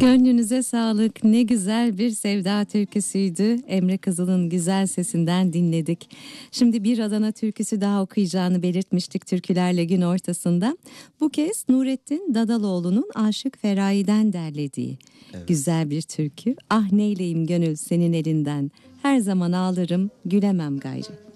Gönlünüze sağlık. Ne güzel bir sevda türküsüydü. Emre Kızıl'ın güzel sesinden dinledik. Şimdi bir Adana türküsü daha okuyacağını belirtmiştik türkülerle gün ortasında. Bu kez Nurettin Dadaloğlu'nun Aşık Feraye'den derlediği güzel bir türkü. Ah neyleyim gönül senin elinden. Her zaman ağlarım gülemem gayrı.